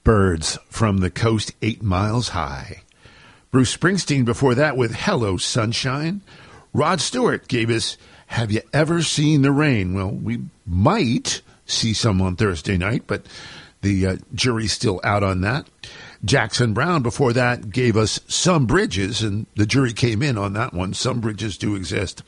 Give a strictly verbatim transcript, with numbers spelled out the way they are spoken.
Birds from the Coast Eight Miles High. Bruce Springsteen before that with Hello Sunshine. Rod Stewart gave us Have You Ever Seen the Rain? Well, we might see some on Thursday night, but the uh, jury's still out on that. Jackson Browne before that gave us Some Bridges, and the jury came in on that one. Some bridges do exist.